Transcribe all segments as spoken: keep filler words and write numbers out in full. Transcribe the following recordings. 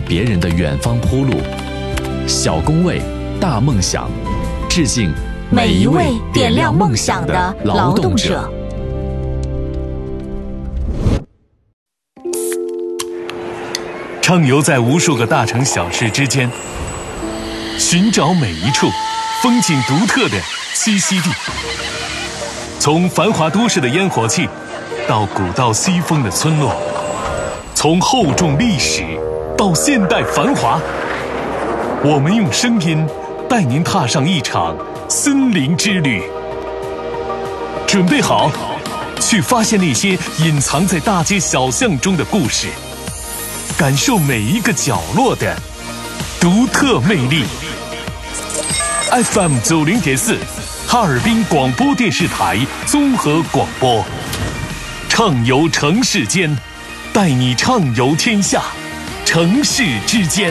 别人的远方铺路。小工位，大梦想，致敬每一位点亮梦想的劳动者。 畅游在无数个大城小事之间，寻找每一处风景独特的栖息地。从繁华都市的烟火气，到古道西风的村落，从厚重历史到现代繁华，我们用声音带您踏上一场森林之旅。准备好，去发现那些隐藏在大街小巷中的故事，感受每一个角落的独特魅力。F M 九零点四，哈尔滨广播电视台综合广播，畅游城市间，带你畅游天下，城市之间。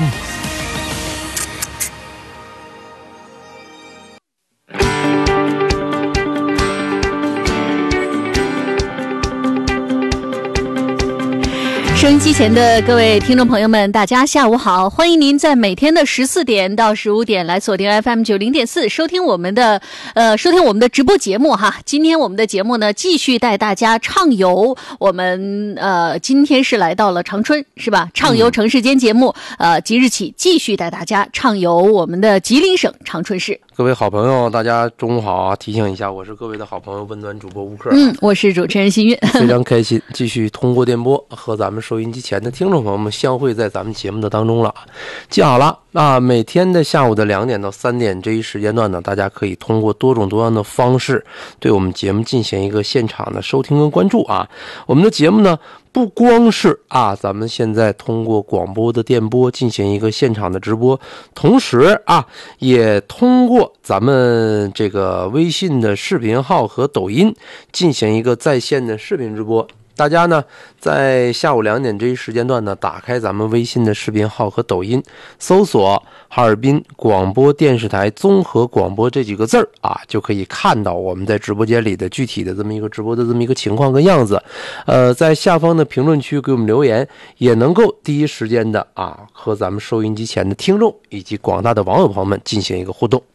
收音机前的各位听众朋友们，大家下午好，欢迎您在每天的十四点到十五点来锁定 F M 九零点四，收听我们的呃收听我们的直播节目哈。今天我们的节目呢，继续带大家畅游，我们呃今天是来到了长春，是吧？畅游城市间节目，呃即日起继续带大家畅游我们的吉林省长春市。 各位好朋友，大家中午好啊！提醒一下，我是各位的好朋友温暖主播吴克、啊。 嗯，我是主持人新月， 非常开心，继续通过电波和咱们收音机前的听众朋友们相会在咱们节目的当中了。记好了，那每天的下午的两点到三点这一时间段呢，大家可以通过多种多样的方式对我们节目进行一个现场的收听跟关注啊。我们的节目呢，不光是啊，咱们现在通过广播的电波进行一个现场的直播，同时啊，也通过咱们这个微信的视频号和抖音进行一个在线的视频直播。大家呢，在下午两点这一时间段呢，打开咱们微信的视频号和抖音，搜索哈尔滨广播电视台综合广播这几个字儿啊，就可以看到我们在直播间里的具体的这么一个直播的这么一个情况跟样子。呃，在下方的评论区给我们留言，也能够第一时间的啊，和咱们收音机前的听众以及广大的网友朋友们进行一个互动。